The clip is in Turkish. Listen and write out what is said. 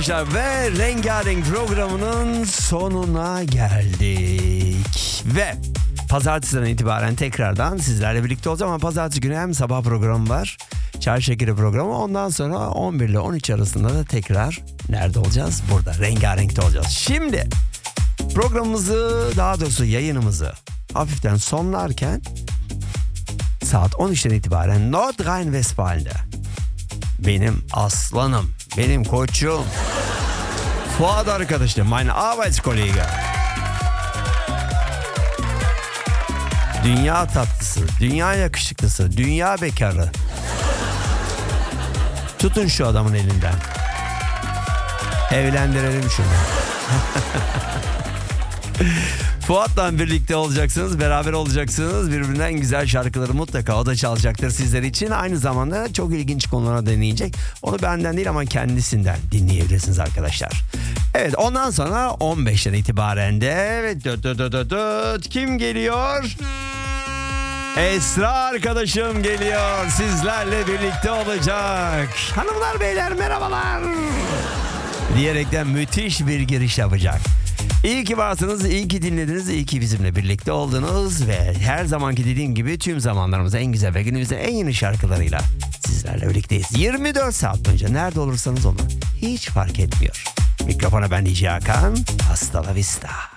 arkadaşlar ve Rengarenk programının sonuna geldik. Ve pazartesiden itibaren tekrardan sizlerle birlikte olacağım ama pazartesi günü hem sabah programı var. Çay şekeri programı. Ondan sonra 11 ile 13 arasında da tekrar nerede olacağız? Burada Rengarenk'te olacağız. Şimdi programımızı, daha doğrusu yayınımızı hafiften sonlarken saat 13'ten itibaren Nordrhein-Westfalen'de benim aslanım, benim koçum Fuat arkadaşım, mein Arbeitskollege, dünya tatlısı, dünya yakışıklısı, dünya bekarı. Tutun şu adamın elinden. Evlendirelim şunu. Fuat'la birlikte olacaksınız, beraber olacaksınız. Birbirinden güzel şarkıları mutlaka o da çalacaktır sizler için. Aynı zamanda çok ilginç konulara deneyecek. Onu benden değil ama kendisinden dinleyebilirsiniz arkadaşlar. Evet, ondan sonra 15'ten itibaren de evet, kim geliyor? Esra arkadaşım geliyor. Sizlerle birlikte olacak. Hanımlar beyler merhabalar diyerekten müthiş bir giriş yapacak. İyi ki varsınız, iyi ki dinlediniz, iyi ki bizimle birlikte oldunuz ve her zamanki dediğim gibi tüm zamanlarımızda en güzel ve günümüzde en yeni şarkılarıyla sizlerle birlikteyiz. 24 saat boyunca nerede olursanız olun, hiç fark etmiyor. Mikrofona ben DJ Hakan. Hasta la vista.